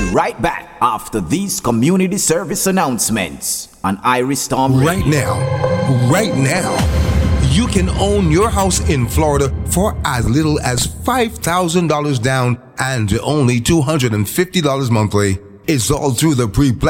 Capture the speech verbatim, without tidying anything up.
right back after these community service announcements on Iris Storm Radio. Right now, right now, you can own your house in Florida for as little as five thousand dollars down and only two hundred fifty dollars monthly. It's all through the pre-plan